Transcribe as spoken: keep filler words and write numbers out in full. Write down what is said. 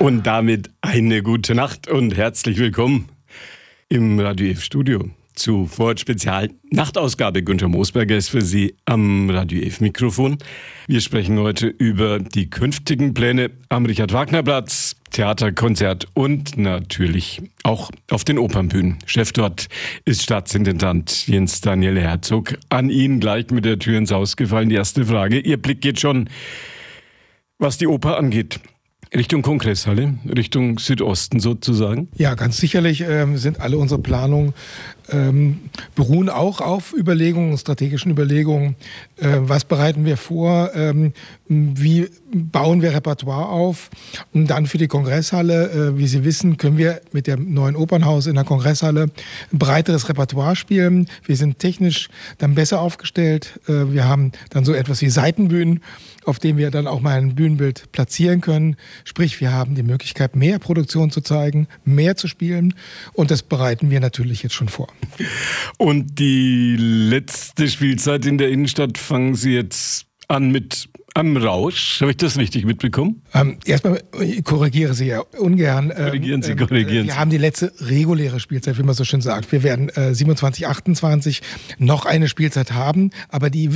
Und damit eine gute Nacht und herzlich willkommen im Radio F Studio zu Vorort Spezial Nachtausgabe. Günther Moosberger ist für Sie am Radio F Mikrofon. Wir sprechen heute über die künftigen Pläne am Richard-Wagner-Platz, Theater, Konzert und natürlich auch auf den Opernbühnen. Chef dort ist Staatsintendant Jens Daniel Herzog. An ihn gleich mit der Tür ins Haus gefallen. Die erste Frage. Ihr Blick geht schon, was die Oper angeht, Richtung Kongresshalle, Richtung Südosten sozusagen? Ja, ganz sicherlich ähm, sind alle unsere Planungen ähm, beruhen auch auf Überlegungen, strategischen Überlegungen. Äh, was bereiten wir vor? Ähm, wie bauen wir Repertoire auf? Und dann für die Kongresshalle, äh, wie Sie wissen, können wir mit dem neuen Opernhaus in der Kongresshalle ein breiteres Repertoire spielen. Wir sind technisch dann besser aufgestellt. Äh, wir haben dann so etwas wie Seitenbühnen, auf denen wir dann auch mal ein Bühnenbild platzieren können. Sprich, wir haben die Möglichkeit, mehr Produktion zu zeigen, mehr zu spielen. Und das bereiten wir natürlich jetzt schon vor. Und die letzte Spielzeit in der Innenstadt fangen Sie jetzt an mit Am Rausch. Habe ich das richtig mitbekommen? Ähm, erstmal, ich korrigiere Sie ja ungern. Ähm, korrigieren Sie, korrigieren Sie. Wir haben die letzte reguläre Spielzeit, wie man so schön sagt. Wir werden äh, siebenundzwanzig, achtundzwanzig noch eine Spielzeit haben, aber die